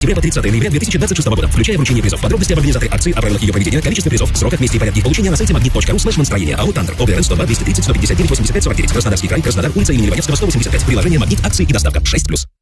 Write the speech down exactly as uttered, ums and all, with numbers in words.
По тридцатое ноября две тысячи двадцать шестого года, включая вручение призов. Подробности об организаторе акции, о правилах ее проведения, количестве призов, сроках, месте и порядке их получения на сайте магнит точка ру слэш настроение. АО «Тандер». ОБРН сто два двести тридцать сто пятьдесят девять восемьдесят пять сорок девять. Краснодарский край, Краснодар, улица имени Левадевского, сто восемьдесят пять. Приложение «Магнит», акции и доставка. шесть плюс.